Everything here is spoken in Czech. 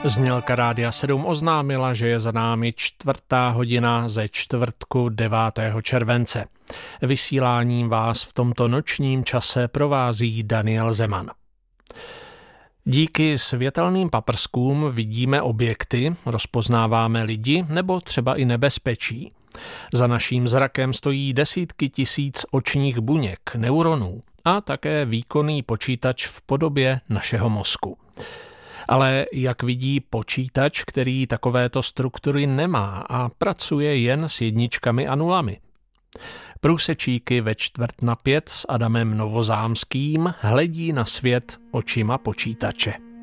Znělka Rádia 7 oznámila, že je za námi 4:00 ze čtvrtku 9. července. Vysíláním vás v tomto nočním čase provází Daniel Zeman. Díky světelným paprskům vidíme objekty, rozpoznáváme lidi nebo třeba i nebezpečí. Za naším zrakem stojí desítky tisíc očních buněk, neuronů a také výkonný počítač v podobě našeho mozku. Ale jak vidí počítač, který takovéto struktury nemá a pracuje jen s jedničkami a nulami? Průsečíky ve 4:45 s Adamem Novozámským hledí na svět očima počítače.